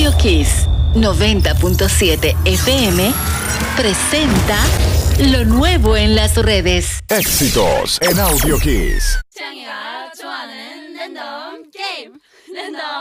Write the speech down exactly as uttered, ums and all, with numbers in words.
Radio Kiss noventa punto siete F M presenta lo nuevo en las redes. Éxitos en Audio Kiss.